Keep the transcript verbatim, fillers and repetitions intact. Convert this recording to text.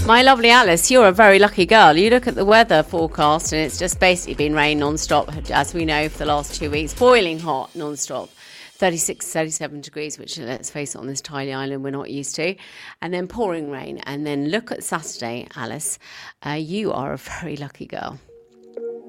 My lovely Alice, you're a very lucky girl. You look at the weather forecast and it's just basically been rain non-stop, as we know, for the last two weeks. Boiling hot non-stop. thirty-six, thirty-seven degrees, which, let's face it, on this tiny island we're not used to. And then pouring rain. And then look at Saturday, Alice. Uh, you are a very lucky girl.